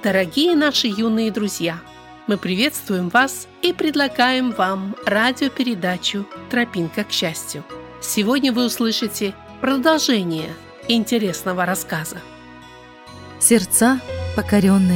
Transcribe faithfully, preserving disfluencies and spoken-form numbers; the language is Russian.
Дорогие наши юные друзья, мы приветствуем вас и предлагаем вам радиопередачу «Тропинка к счастью». Сегодня вы услышите продолжение интересного рассказа. Сердца, покоренные